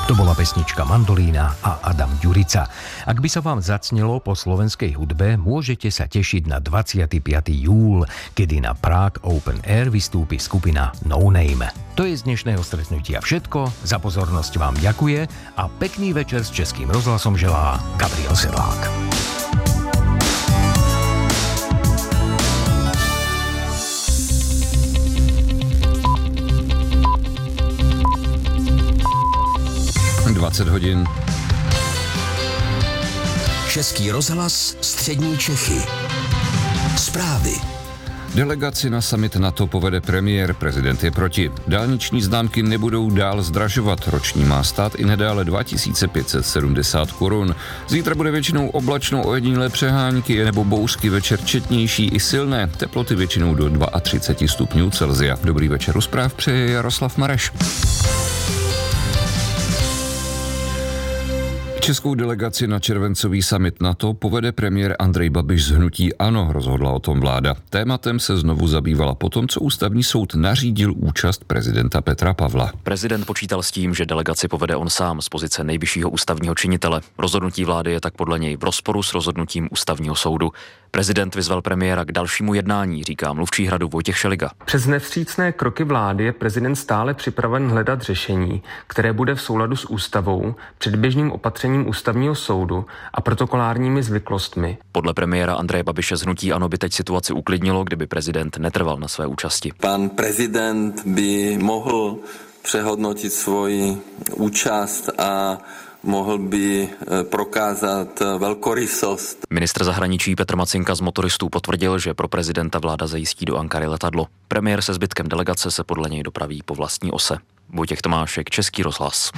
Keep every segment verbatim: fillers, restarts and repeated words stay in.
To bola pesnička Mandolína a Adam Ďurica. Ak by sa vám zacnelo po slovenskej hudbe, môžete sa tešiť na dvadsiateho piateho júla, kedy na Prague Open Air vystúpi skupina No Name. To je z dnešného stretnutia všetko. Za pozornosť vám ďakuje a pekný večer s Českým rozhlasom želá Gabriel Sedlák. dvacet hodin. Český rozhlas, střední Čechy. Zprávy. Delegaci na summit NATO povede premiér, prezident je proti. Dálniční známky nebudou dál zdražovat, roční má stát i nadále dva tisíce pět set sedmdesát korun. Zítra bude většinou oblačno, ojedinělé přehánky nebo bouřky, večer četnější i silné, teploty většinou do třicet dva stupňů Celsia. Dobrý večer, u zpráv přeje Jaroslav Mareš. Českou delegaci na červencový summit NATO povede premiér Andrej Babiš z hnutí ANO, rozhodla o tom vláda. Tématem se znovu zabývala potom, co ústavní soud nařídil účast prezidenta Petra Pavla. Prezident počítal s tím, že delegaci povede on sám z pozice nejvyššího ústavního činitele. Rozhodnutí vlády je tak podle něj v rozporu s rozhodnutím ústavního soudu. Prezident vyzval premiéra k dalšímu jednání, říká mluvčí Hradu Vojtěch Šeliga. Přes nevstřícné kroky vlády je prezident stále připraven hledat řešení, které bude v souladu s ústavou, předběžným opatřením ústavního soudu a protokolárními zvyklostmi. Podle premiéra Andreje Babiše z hnutí ANO by teď situaci uklidnilo, kdyby prezident netrval na své účasti. Pan prezident by mohl přehodnotit svoji účast a mohl by prokázat velkorysost. Ministr zahraničí Petr Macinka z motoristů potvrdil, že pro prezidenta vláda zajistí do Ankary letadlo. Premiér se zbytkem delegace se podle něj dopraví po vlastní ose. Vojtěch Tomášek, Český rozhlas.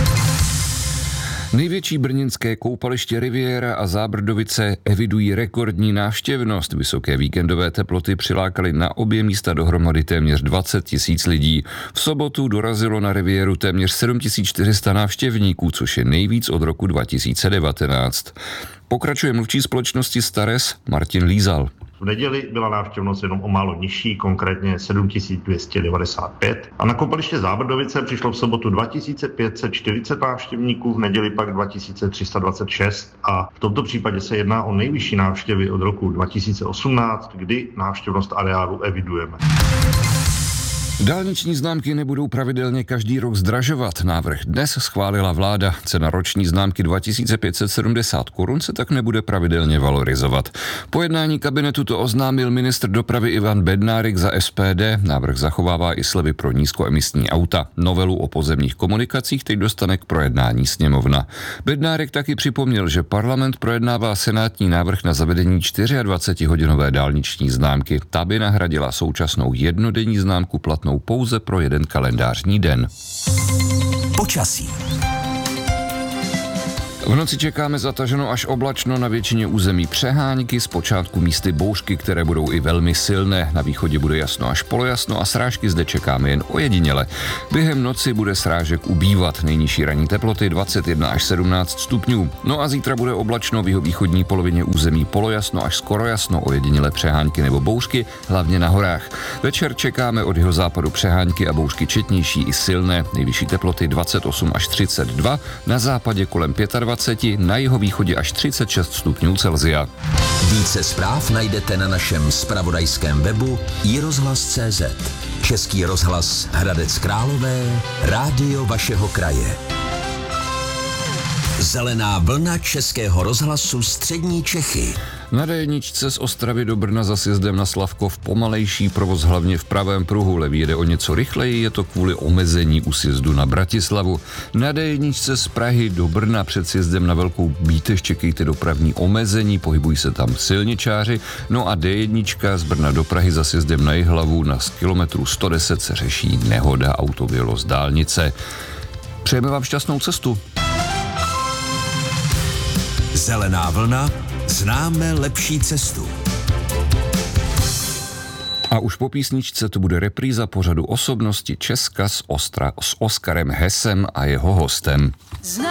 Největší brněnské koupaliště Riviera a Zábrdovice evidují rekordní návštěvnost. Vysoké víkendové teploty přilákaly na obě místa dohromady téměř dvacet tisíc lidí. V sobotu dorazilo na Rivieru téměř sedm tisíc čtyři sta návštěvníků, což je nejvíc od roku dva tisíce devatenáct. Pokračuje mluvčí společnosti Stares Martin Lízal. V neděli byla návštěvnost jenom o málo nižší, konkrétně sedm tisíc dvě stě devadesát pět. A na koupaliště Zábrdovice přišlo v sobotu dva tisíce pět set čtyřicet návštěvníků, v neděli pak dva tisíce tři sta dvacet šest a v tomto případě se jedná o nejvyšší návštěvy od roku dva tisíce osmnáct, kdy návštěvnost areálu evidujeme. Dálniční známky nebudou pravidelně každý rok zdražovat. Návrh dnes schválila vláda. Cena roční známky dva tisíce pět set sedmdesát korun se tak nebude pravidelně valorizovat. Po jednání kabinetu to oznámil ministr dopravy Ivan Bednárik za S P D. Návrh zachovává i slevy pro nízkoemisní auta. Novelu o pozemních komunikacích teď dostane k projednání sněmovna. Bednárik taky připomněl, že parlament projednává senátní návrh na zavedení dvacetičtyřhodinové dálniční známky. Ta by nahradila současnou jednodenní známku platnou pouze pro jeden kalendářní den. Počasí. V noci čekáme zataženo až oblačno, na většině území přehánky, zpočátku místy bouřky, které budou i velmi silné. Na východě bude jasno až polojasno a srážky zde čekáme jen ojediněle. Během noci bude srážek ubývat, nejnižší ranní teploty dvacet jedna až sedmnáct stupňů. No a zítra bude oblačno, v jihovýchodní polovině území polojasno až skoro jasno, ojediněle přehánky nebo bouřky, hlavně na horách. Večer čekáme od jihozápadu přehánky a bouřky četnější i silné, nejvyšší teploty dvacet osm až třicet dva, na západě kolem dvacet pět, na jihovýchodě až třicet šest stupňů Celsia. Více zpráv najdete na našem zpravodajském webu i rozhlas tečka cé zet. Český rozhlas Hradec Králové, rádio vašeho kraje. Zelená vlna Českého rozhlasu střední Čechy. Na dé jedničce z Ostravy do Brna za sjezdem na Slavkov pomalejší provoz hlavně v pravém pruhu. Levý jede o něco rychleji, je to kvůli omezení u sjezdu na Bratislavu. Na dé jedničce z Prahy do Brna před sjezdem na Velkou Bítež čekejte dopravní omezení, pohybují se tam silničáři. No a dé jedna z Brna do Prahy za sjezdem na Jihlavu na kilometru sto deset se řeší nehoda, auto vyjelo z dálnice. Přejeme vám šťastnou cestu. Zelená vlna, známe lepší cestu. A už po písničce to bude repríza pořadu Osobnosti Česka s, Ostra, s Oskarem Hesem a jeho hostem.